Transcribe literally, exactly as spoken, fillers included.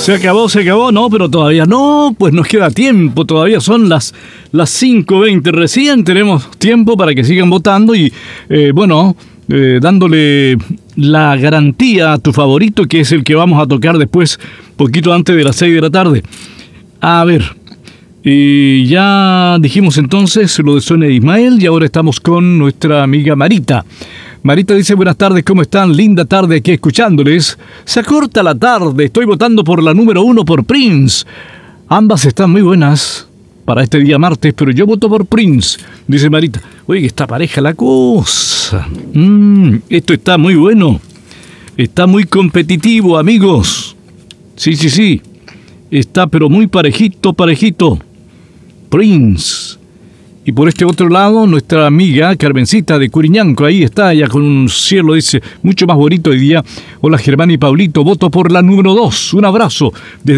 Se acabó, se acabó, no, pero todavía no, pues nos queda tiempo, todavía son las, las cinco veinte recién, tenemos tiempo para que sigan votando y, eh, bueno, eh, dándole la garantía a tu favorito, que es el que vamos a tocar después, poquito antes de las seis de la tarde. A ver, y ya dijimos entonces lo de Sonia Ismael y ahora estamos con nuestra amiga Marita. Marita dice, buenas tardes, ¿cómo están? Linda tarde aquí escuchándoles. Se acorta la tarde, estoy votando por la número uno, por Prince. Ambas están muy buenas para este día martes, pero yo voto por Prince, dice Marita. Oye, que está pareja la cosa. Mm, esto está muy bueno. Está muy competitivo, amigos. Sí, sí, sí. Está pero muy parejito, parejito. Prince. Y por este otro lado, nuestra amiga Carmencita de Curiñanco, ahí está, ya con un cielo, dice, mucho más bonito hoy día. Hola Germán y Paulito, voto por la número dos. Un abrazo desde